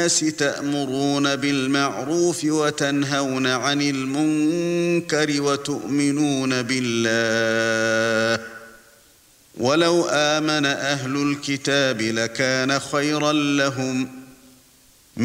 تأمرون بالمعروف وتنهون عن المنكر وتؤمنون بالله ولو آمن أهل الكتاب لكان خيرا لهم